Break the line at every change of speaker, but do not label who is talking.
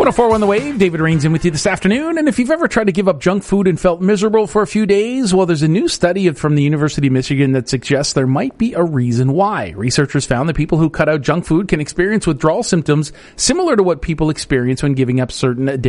104 on the Wave. David Rains in with you this afternoon. And if you've ever tried to give up junk food and felt miserable for a few days, well, there's a new study from the University of Michigan that suggests there might be a reason why. Researchers found that people who cut out junk food can experience withdrawal symptoms similar to what people experience when giving up certain